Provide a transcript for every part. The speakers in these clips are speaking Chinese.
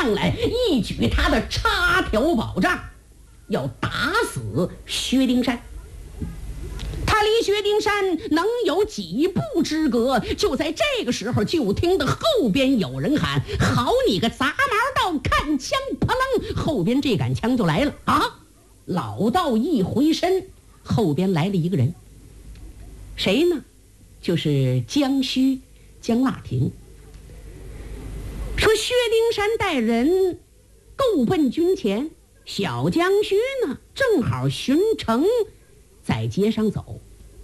上来，一举他的插条宝杖，要打死薛丁山。他离薛丁山能有几步之隔，就在这个时候，就听得后边有人喊：好你个杂毛道，看枪！啪楞，后边这杆枪就来了啊！老道一回身，后边来了一个人，谁呢？就是江须江腊亭。说薛丁山带人够奔军前，小江须呢正好巡城在街上走。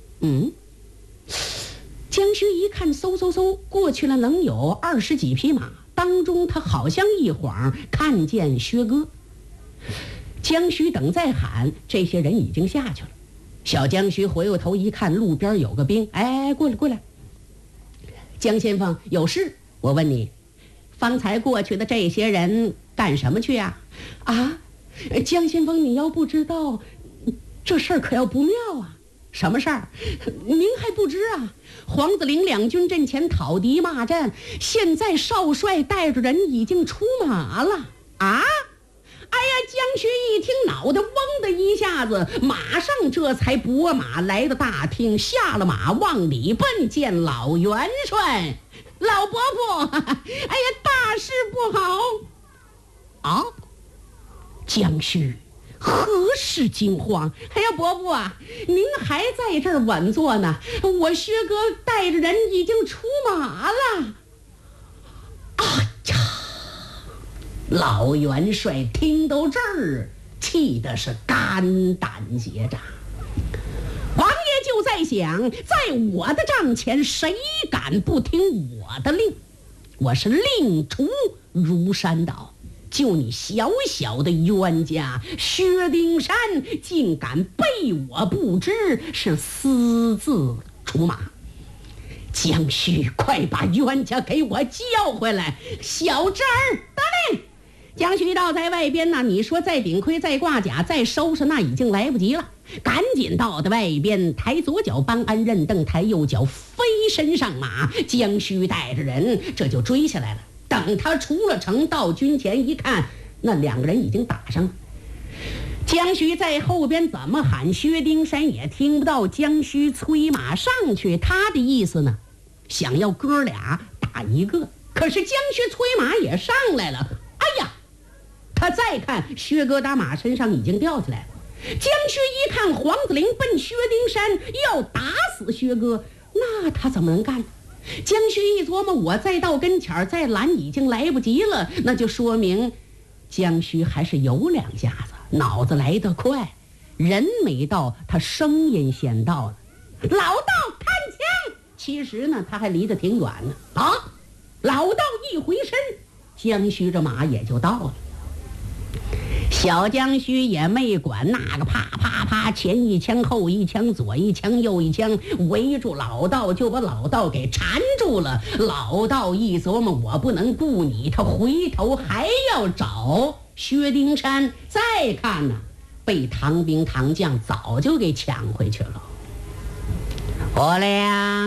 江须一看，嗖过去了，能有20几匹马，当中他好像一晃看见薛哥。江须等再喊，这些人已经下去了。小江须回过头一看，路边有个兵，哎，过来，江先锋有事？我问你，方才过去的这些人干什么去呀？啊，江先锋，你要不知道，这事儿可要不妙啊！什么事儿？您还不知啊？黄子陵两军阵前讨敌骂战，现在少帅带着人已经出马了啊！哎呀，江须一听，脑袋嗡的一下子，马上这才拨马来到大厅，下了马往里奔，见老元帅。老伯父，哎呀，大事不好啊！江须何事惊慌？哎呀，伯父啊，您还在这儿稳坐呢，我薛哥带着人已经出马了。啊呀！老元帅听到这儿，气的是肝胆结扎。王爷就在想，在我的帐前，谁敢不听我的令？我是令除如山倒。就你小小的冤家薛丁山，竟敢背我不知，是私自出马。江须，快把冤家给我叫回来！小侄儿，得令。江须道在外边呢，你说再顶盔再挂甲再收拾，那已经来不及了。赶紧到的外边，抬左脚搬鞍认凳，抬右脚飞身上马。江须带着人这就追下来了。等他出了城，到军前一看，那两个人已经打上了。江须在后边怎么喊，薛丁山也听不到。江须催马上去，他的意思呢，想要哥俩打一个。可是江须催马也上来了，哎呀，他再看薛哥打马身上已经掉下来了。江须一看黄子陵奔薛丁山要打死薛哥，那他怎么能干？江须一琢磨，我再到跟前再拦已经来不及了，那就说明江须还是有两下子，脑子来得快，人没到，他声音先到了。老道看枪！其实呢，他还离得挺远呢。啊！老道一回身，江须这马也就到了。小江须也没管那个，啪啪啪，前一枪后一枪，左一枪右一枪，围住老道，就把老道给缠住了。老道一琢磨，我不能顾你，他回头还要找薛丁山。再看呢，被唐兵唐将早就给抢回去了。我梁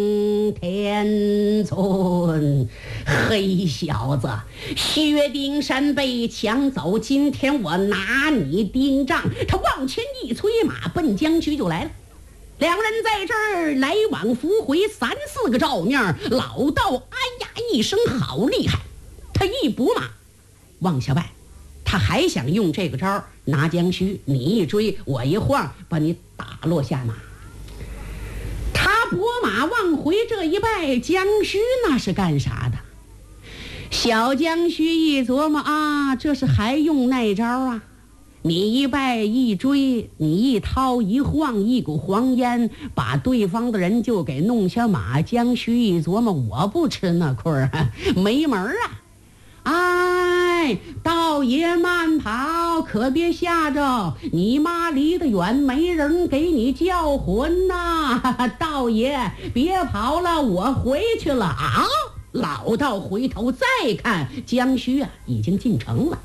天尊，黑小子，薛丁山被抢走，今天我拿你盯账。他往前一催马，奔江须就来了。两人在这儿来往伏回3、4个照面，老道哎呀一声好厉害，他一拨马往下拜，他还想用这个招拿江须，你一追我一晃，把你打落下马。拨马往回这一拜，江须那是干啥的？小江须一琢磨啊，这是还用那招啊？你一拜一追，你一掏一晃，一股黄烟把对方的人就给弄下马。江须一琢磨，我不吃那亏啊，没门啊！哎，道爷慢跑，可别吓着你妈，离得远没人给你叫魂呐！道爷别跑了，我回去了啊！老道回头再看，江须啊已经进城了。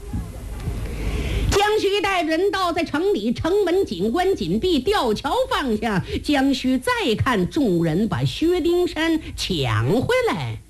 江须带着人到在城里，城门紧关紧闭，吊桥放下。江须再看众人把薛丁山抢回来，